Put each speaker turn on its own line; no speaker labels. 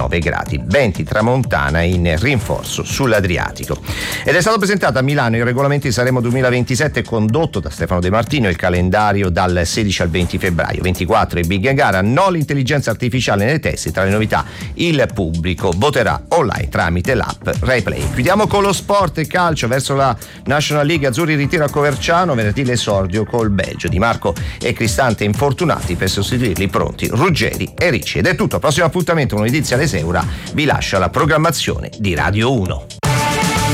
19 gradi, venti tramontana in rinforzo sull'Adriatico. Ed è stato presentato a Milano il regolamento di Sanremo 2027 condotto da Stefano De Martino, il calendario dal 16 al 20 febbraio, 24 i big gara, no l'intelligenza artificiale nei testi, tra le novità il pubblico voterà online tramite l'app RaiPlay. Chiudiamo con lo sport e calcio verso la National League, azzurri in ritiro a Coverciano, venerdì l'esordio col Belgio, Di Marco e Cristante infortunati, per sostituirli pronti Ruggeri e Ricci. Ed è tutto, prossimo appuntamento lunedì alle 6 vi lascia la programmazione di Radio 1.